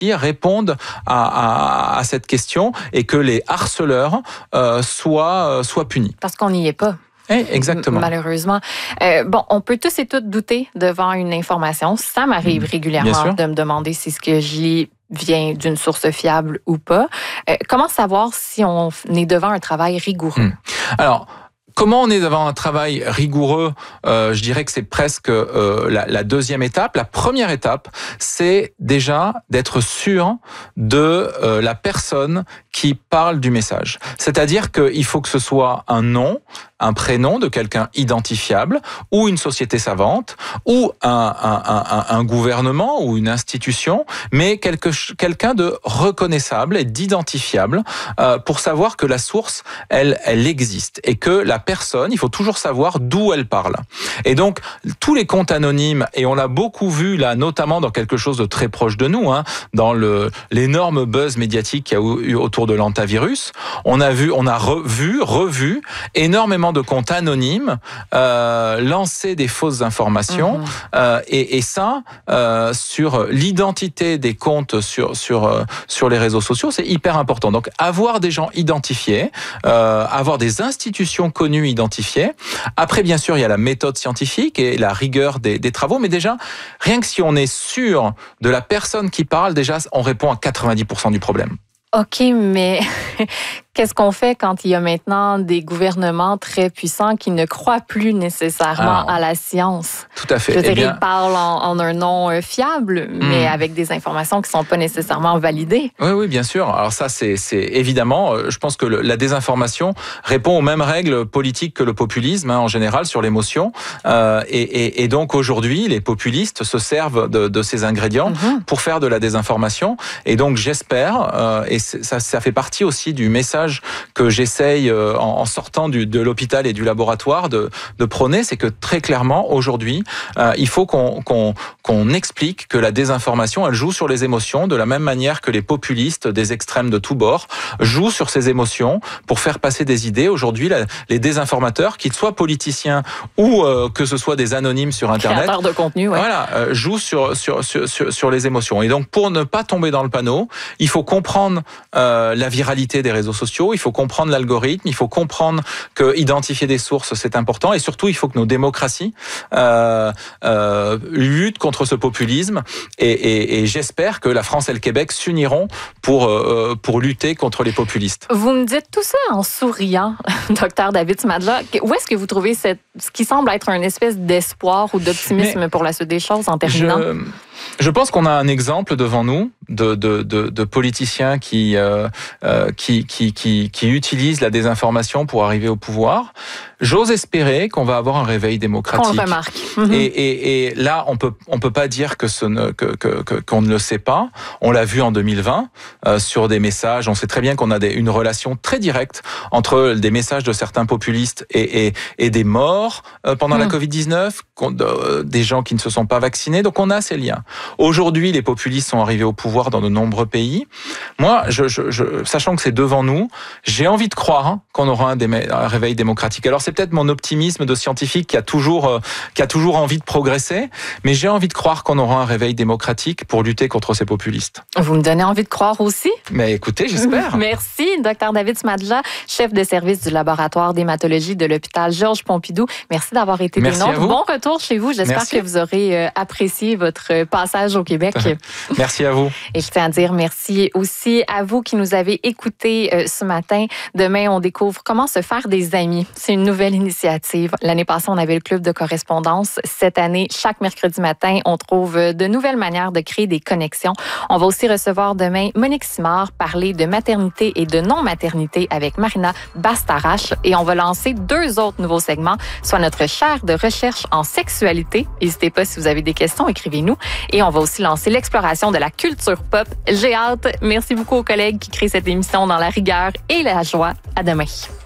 répondent à cette question et que les harceleurs soient punis. Parce qu'on n'y est pas. Exactement. Malheureusement. On peut tous et toutes douter devant une information. Ça m'arrive régulièrement de me demander si ce que je lis vient d'une source fiable ou pas. Comment savoir si on est devant un travail rigoureux? Alors, comment on est devant un travail rigoureux? Je dirais que c'est presque la deuxième étape. La première étape, c'est déjà d'être sûr de la personne qui parle du message. C'est-à-dire qu'il faut que ce soit un nom, un prénom de quelqu'un identifiable, ou une société savante, ou un gouvernement, ou une institution, mais quelqu'un de reconnaissable et d'identifiable pour savoir que la source, elle existe, et que la personne, il faut toujours savoir d'où elle parle. Et donc, tous les comptes anonymes, et on l'a beaucoup vu là, notamment dans quelque chose de très proche de nous, dans l'énorme buzz médiatique qu'il y a eu autour de l'antivirus, on a revu énormément de comptes anonymes lancer des fausses informations et ça sur l'identité des comptes sur les réseaux sociaux, c'est hyper important. Donc avoir des gens identifiés, avoir des institutions connues identifiées. Après, bien sûr, il y a la méthode scientifique et la rigueur des travaux, mais déjà, rien que si on est sûr de la personne qui parle, déjà, on répond à 90% du problème. OK, mais qu'est-ce qu'on fait quand il y a maintenant des gouvernements très puissants qui ne croient plus nécessairement à la science? Tout à fait. Je veux dire, ils parlent en un nom fiable, mais avec des informations qui ne sont pas nécessairement validées. Oui, bien sûr. Alors ça, c'est évidemment, je pense que la désinformation répond aux mêmes règles politiques que le populisme, en général, sur l'émotion. Et donc, aujourd'hui, les populistes se servent de ces ingrédients pour faire de la désinformation. Et donc, j'espère, et ça fait partie aussi du message que j'essaye en sortant de l'hôpital et du laboratoire de prôner, c'est que très clairement aujourd'hui il faut qu'on explique que la désinformation elle joue sur les émotions de la même manière que les populistes des extrêmes de tous bords jouent sur ces émotions pour faire passer des idées. Aujourd'hui les désinformateurs, qu'ils soient politiciens ou que ce soit des anonymes sur Internet, créateurs de contenu, jouent sur les émotions. Et donc pour ne pas tomber dans le panneau, il faut comprendre la viralité des réseaux sociaux, il faut comprendre l'algorithme, il faut comprendre que identifier des sources c'est important, et surtout il faut que nos démocraties luttent contre ce populisme, et j'espère que la France et le Québec s'uniront pour lutter contre les populistes. Vous me dites tout ça en souriant, Dr David Smadja. Où est-ce que vous trouvez ce qui semble être une espèce d'espoir ou d'optimisme pour la suite des choses en terminant? Je pense qu'on a un exemple devant nous de politiciens qui utilisent la désinformation pour arriver au pouvoir. J'ose espérer qu'on va avoir un réveil démocratique. Qu'on le remarque. Et là, on peut pas dire qu'on ne le sait pas. On l'a vu en 2020 sur des messages. On sait très bien qu'on a une relation très directe entre des messages de certains populistes et des morts pendant la Covid-19, des gens qui ne se sont pas vaccinés. Donc on a ces liens. Aujourd'hui, les populistes sont arrivés au pouvoir dans de nombreux pays. Moi, sachant que c'est devant nous, j'ai envie de croire qu'on aura un réveil démocratique. Alors c'est peut-être mon optimisme de scientifique qui a toujours envie de progresser, mais j'ai envie de croire qu'on aura un réveil démocratique pour lutter contre ces populistes. Vous me donnez envie de croire aussi? Mais écoutez, j'espère. Merci, Dr David Smadja, chef de service du laboratoire d'hématologie de l'hôpital Georges Pompidou. Merci d'avoir été des nôtres. Bon retour chez vous. J'espère que vous aurez apprécié votre passage au Québec. Merci à vous. Et je tiens à dire merci aussi à vous qui nous avez écoutés ce matin. Demain, on découvre comment se faire des amis. C'est une nouvelle initiative. L'année passée, on avait le club de correspondance. Cette année, chaque mercredi matin, on trouve de nouvelles manières de créer des connexions. On va aussi recevoir demain Monique Simard, parler de maternité et de non-maternité avec Marina Bastarache. Et on va lancer 2 autres nouveaux segments, soit notre chaire de recherche en sexualité. N'hésitez pas si vous avez des questions, écrivez-nous. Et on va aussi lancer l'exploration de la culture pop. J'ai hâte. Merci beaucoup aux collègues qui créent cette émission dans la rigueur et la joie. À demain.